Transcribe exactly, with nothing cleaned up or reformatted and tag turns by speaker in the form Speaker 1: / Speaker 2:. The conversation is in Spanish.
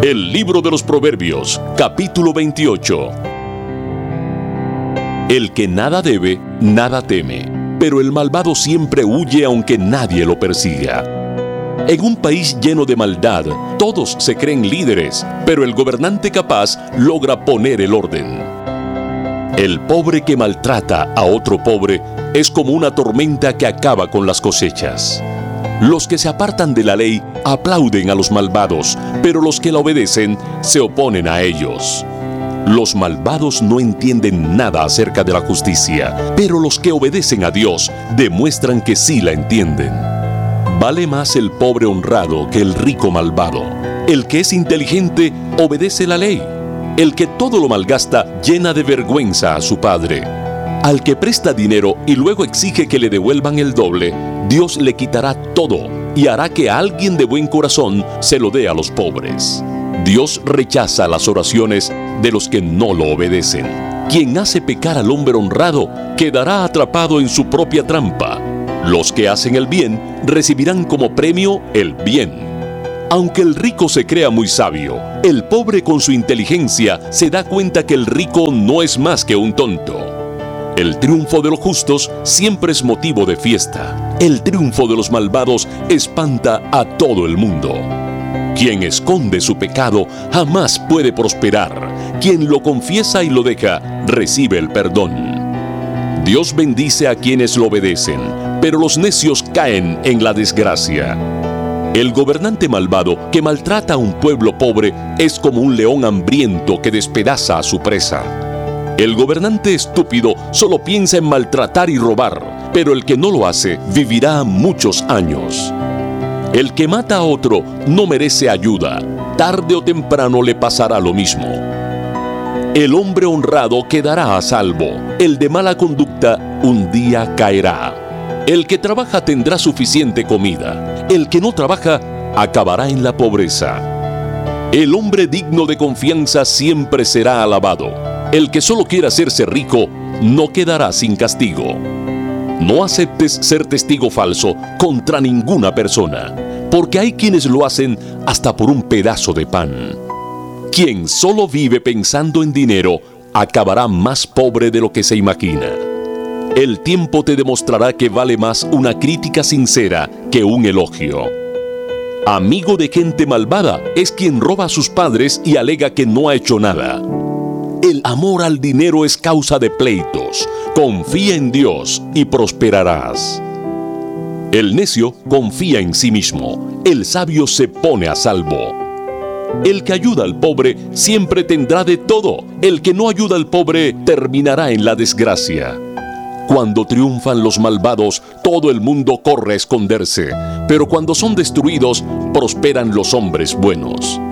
Speaker 1: El libro de los Proverbios, capítulo veintiocho. El que nada debe, nada teme, pero el malvado siempre huye aunque nadie lo persiga. En un país lleno de maldad, todos se creen líderes, pero el gobernante capaz logra poner el orden. El pobre que maltrata a otro pobre es como una tormenta que acaba con las cosechas. Los que se apartan de la ley aplauden a los malvados, pero los que la obedecen se oponen a ellos. Los malvados no entienden nada acerca de la justicia, pero los que obedecen a Dios demuestran que sí la entienden. Vale más el pobre honrado que el rico malvado. El que es inteligente obedece la ley. El que todo lo malgasta llena de vergüenza a su padre. Al que presta dinero y luego exige que le devuelvan el doble, Dios le quitará todo y hará que alguien de buen corazón se lo dé a los pobres. Dios rechaza las oraciones de los que no lo obedecen. Quien hace pecar al hombre honrado quedará atrapado en su propia trampa. Los que hacen el bien recibirán como premio el bien. Aunque el rico se crea muy sabio, el pobre con su inteligencia se da cuenta que el rico no es más que un tonto. El triunfo de los justos siempre es motivo de fiesta. El triunfo de los malvados espanta a todo el mundo. Quien esconde su pecado jamás puede prosperar. Quien lo confiesa y lo deja, recibe el perdón. Dios bendice a quienes lo obedecen, pero los necios caen en la desgracia. El gobernante malvado que maltrata a un pueblo pobre es como un león hambriento que despedaza a su presa. El gobernante estúpido solo piensa en maltratar y robar, pero el que no lo hace vivirá muchos años. El que mata a otro no merece ayuda. Tarde o temprano le pasará lo mismo. El hombre honrado quedará a salvo. El de mala conducta un día caerá. El que trabaja tendrá suficiente comida. El que no trabaja acabará en la pobreza. El hombre digno de confianza siempre será alabado. El que solo quiera hacerse rico no quedará sin castigo. No aceptes ser testigo falso contra ninguna persona, porque hay quienes lo hacen hasta por un pedazo de pan. Quien solo vive pensando en dinero acabará más pobre de lo que se imagina. El tiempo te demostrará que vale más una crítica sincera que un elogio. Amigo de gente malvada es quien roba a sus padres y alega que no ha hecho nada. El amor al dinero es causa de pleitos. Confía en Dios y prosperarás. El necio confía en sí mismo. El sabio se pone a salvo. El que ayuda al pobre siempre tendrá de todo. El que no ayuda al pobre terminará en la desgracia. Cuando triunfan los malvados, todo el mundo corre a esconderse. Pero cuando son destruidos, prosperan los hombres buenos.